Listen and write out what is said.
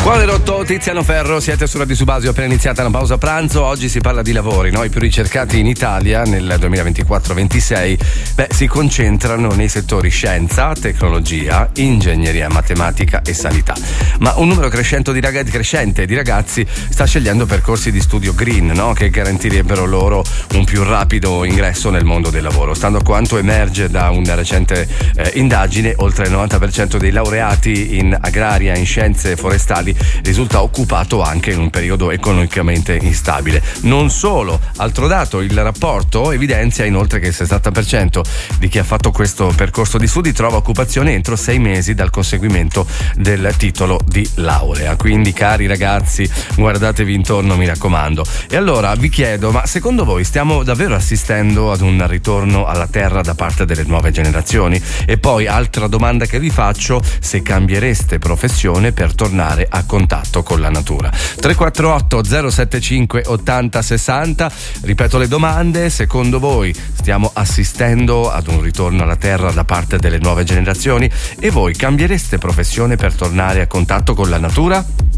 Quale rotto, Tiziano Ferro, siete su Radio Subasio, appena iniziata la pausa pranzo. Oggi si parla di lavori, no? I più ricercati in Italia nel 2024-26 si concentrano nei settori scienza, tecnologia, ingegneria, matematica e sanità. Ma un numero crescente di ragazzi sta scegliendo percorsi di studio green, no? Che garantirebbero loro un più rapido ingresso nel mondo del lavoro. Stando a quanto emerge da una recente indagine, oltre il 90% dei laureati in agraria e in scienze forestali risulta occupato anche in un periodo economicamente instabile. Non solo, altro dato, il rapporto evidenzia inoltre che il 60% di chi ha fatto questo percorso di studi trova occupazione entro 6 mesi dal conseguimento del titolo di laurea. Quindi, cari ragazzi, guardatevi intorno, mi raccomando. E allora vi chiedo, ma secondo voi stiamo davvero assistendo ad un ritorno alla terra da parte delle nuove generazioni? E poi, altra domanda che vi faccio: se cambiereste professione per tornare a contatto con la natura. 348 075 80 60. Ripeto le domande: secondo voi stiamo assistendo ad un ritorno alla terra da parte delle nuove generazioni? E voi cambiereste professione per tornare a contatto con la natura?